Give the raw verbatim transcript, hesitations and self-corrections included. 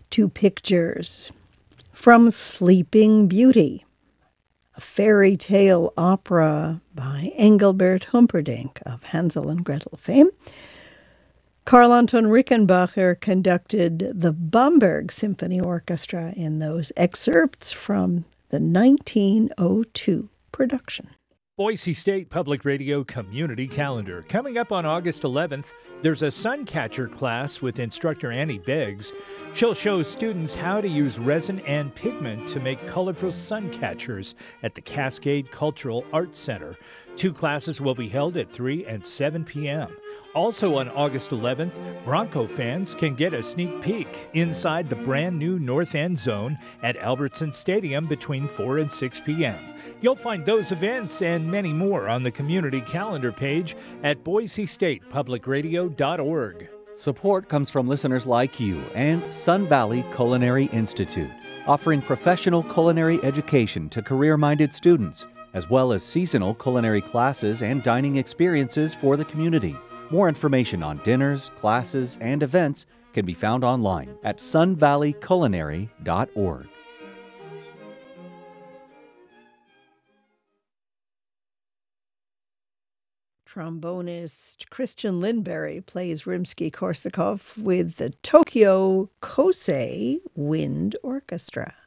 to pictures. From Sleeping Beauty, a fairy tale opera by Engelbert Humperdinck of Hansel and Gretel fame. Carl Anton Rickenbacher conducted the Bamberg Symphony Orchestra in those excerpts from the nineteen oh two production. Boise State Public Radio Community Calendar. Coming up on August eleventh, there's a Suncatcher class with instructor Annie Beggs. She'll show students how to use resin and pigment to make colorful sun catchers at the Cascade Cultural Arts Center. Two classes will be held at three and seven p.m. Also on August eleventh, Bronco fans can get a sneak peek inside the brand new North End Zone at Albertson Stadium between four and six p.m. You'll find those events and many more on the community calendar page at boise state public radio dot org. Support comes from listeners like you and Sun Valley Culinary Institute, offering professional culinary education to career-minded students, as well as seasonal culinary classes and dining experiences for the community. More information on dinners, classes, and events can be found online at sun valley culinary dot org. Trombonist Christian Lindberry plays Rimsky-Korsakov with the Tokyo Kosei Wind Orchestra.